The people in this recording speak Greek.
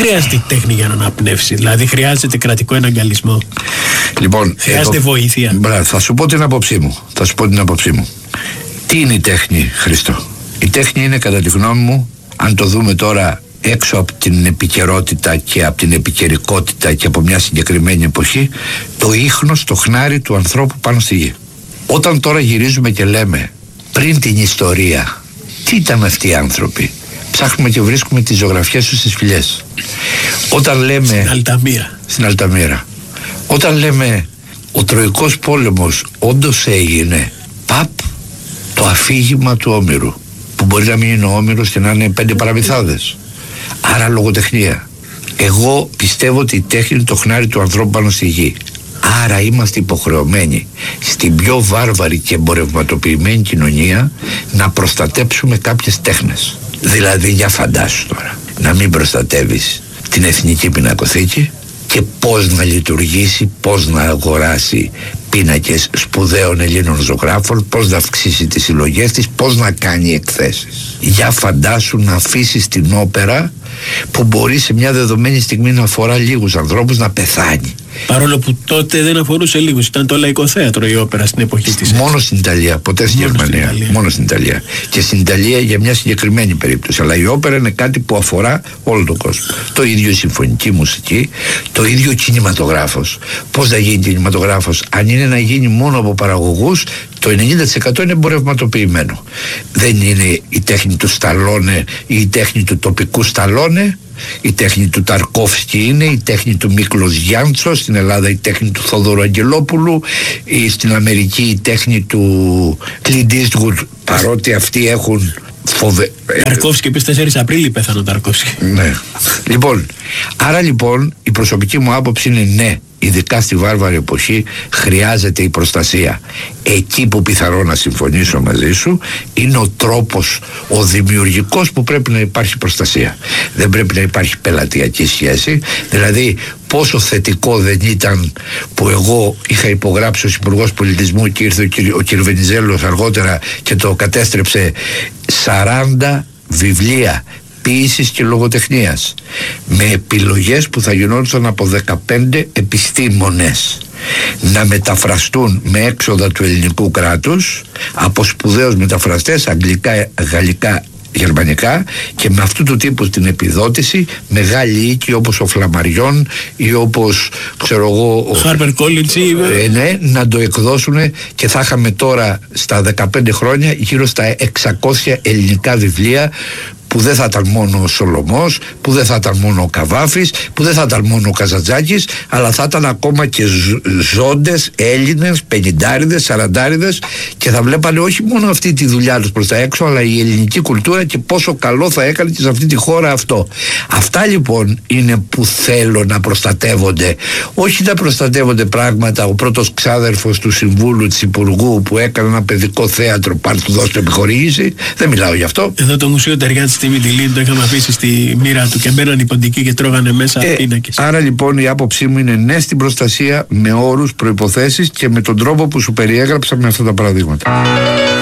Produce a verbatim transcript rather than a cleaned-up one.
χρειάζεται η τέχνη για να αναπνεύσει? Δηλαδή χρειάζεται κρατικό εναγκαλισμό? Λοιπόν, χρειάζεται εγώ... βοήθεια? Μπρά, θα σου πω την άποψή μου. Θα σου πω την άποψή μου. Τι είναι η τέχνη, Χριστό? Η τέχνη είναι, κατά τη γνώμη μου, αν το δούμε τώρα έξω από την επικαιρότητα και από την επικαιρικότητα και από μια συγκεκριμένη εποχή, το ίχνος, το χνάρι του ανθρώπου πάνω στη γη. Όταν τώρα γυρίζουμε και λέμε πριν την ιστορία τι ήταν αυτοί οι άνθρωποι, ψάχνουμε και βρίσκουμε τις ζωγραφιές τους στις φυλιές. Όταν λέμε στην Αλταμίρα, στην Αλταμίρα, όταν λέμε ο Τροϊκός πόλεμος όντως έγινε, παπ, το αφήγημα του Όμηρου, που μπορεί να μην είναι ο Όμηρος και να είναι πέντε παραμυθάδες. Άρα λογοτεχνία. Εγώ πιστεύω ότι η τέχνη είναι το χνάρι του ανθρώπου πάνω στη γη. Άρα είμαστε υποχρεωμένοι στην πιο βάρβαρη και εμπορευματοποιημένη κοινωνία να προστατέψουμε κάποιες τέχνες. Δηλαδή, για φαντάσου τώρα, να μην προστατεύεις την Εθνική Πινακοθήκη και πώς να λειτουργήσει, πώς να αγοράσει πίνακες σπουδαίων Ελλήνων ζωγράφων, πώς να αυξήσει τις συλλογές της, πώς να κάνει εκθέσεις. Για φαντάσου να αφήσεις την όπερα, που μπορεί σε μια δεδομένη στιγμή να αφορά λίγους ανθρώπους, να πεθάνει. Παρόλο που τότε δεν αφορούσε λίγους, ήταν το λαϊκό θέατρο η όπερα στην εποχή της. Μόνο στην Ιταλία, ποτέ στη Γερμανία. Στην Μόνο στην Ιταλία. Και στην Ιταλία για μια συγκεκριμένη περίπτωση. Αλλά η όπερα είναι κάτι που αφορά όλο τον κόσμο. Το ίδιο η συμφωνική μουσική, το ίδιο ο κινηματογράφος. Πώς θα γίνει κινηματογράφος? Αν είναι να γίνει μόνο από παραγωγούς, το ενενήντα τοις εκατό είναι εμπορευματοποιημένο. Δεν είναι η τέχνη του Σταλόνε ή η τέχνη του τοπικού Σταλόνε. Η τέχνη του Ταρκόφσκι είναι, η τέχνη του Μίκλος Γιάντσο, στην Ελλάδα η τέχνη του Θόδωρου Αγγελόπουλου, ή στην Αμερική η τέχνη του Clint Eastwood, παρότι αυτοί έχουν φοβε... Ταρκόφσκι, επίσης τέσσερις Απρίλη πέθανε ο Ταρκόφσκι. Ναι. Λοιπόν, άρα λοιπόν η προσωπική μου άποψη είναι ναι, ειδικά στη βάρβαρη εποχή χρειάζεται η προστασία. Εκεί που πιθαρό να συμφωνήσω μαζί σου είναι ο τρόπος, ο δημιουργικός, που πρέπει να υπάρχει προστασία. Δεν πρέπει να υπάρχει πελατειακή σχέση. Δηλαδή, πόσο θετικό δεν ήταν που εγώ είχα υπογράψει ως Υπουργός Πολιτισμού και ήρθε ο, κυρ, ο κ. Βενιζέλος αργότερα και το κατέστρεψε, σαράντα βιβλία ποίησης και λογοτεχνίας με επιλογές που θα γινόντουσαν από δεκαπέντε επιστήμονες να μεταφραστούν με έξοδα του ελληνικού κράτους από σπουδαίους μεταφραστές, αγγλικά, γαλλικά, γερμανικά, και με αυτού του τύπου την επιδότηση μεγάλοι οίκοι όπως ο Φλαμαριών ή όπως ξέρω εγώ ο Harper Collins, ε, ναι, να το εκδώσουν, και θα είχαμε τώρα στα δεκαπέντε χρόνια γύρω στα εξακόσια ελληνικά βιβλία, που δεν θα ήταν μόνο ο Σολομός, που δεν θα ήταν μόνο ο Καβάφης, που δεν θα ήταν μόνο ο Καζαντζάκης, αλλά θα ήταν ακόμα και ζώντες Έλληνες, πενηντάριδες, σαραντάριδες, και θα βλέπανε όχι μόνο αυτή τη δουλειά τους προς τα έξω, αλλά η ελληνική κουλτούρα και πόσο καλό θα έκανε και σε αυτή τη χώρα αυτό. Αυτά λοιπόν είναι που θέλω να προστατεύονται. Όχι να προστατεύονται πράγματα, ο πρώτος ξάδερφος του συμβούλου της Υπουργού που έκανε ένα παιδικό θέατρο, πάρ' του δώσ' του επιχορήγηση, δεν μιλάω γι' αυτό. Εδώ το Μουσείο Ταιριάτης στη Μυτιλήνη το είχαμε αφήσει στη μοίρα του και μπαίναν οι ποντικοί και τρώγανε μέσα ε, πίνακες. Άρα λοιπόν η άποψή μου είναι ναι στην προστασία, με όρους, προϋποθέσεις και με τον τρόπο που σου περιέγραψα με αυτά τα παραδείγματα.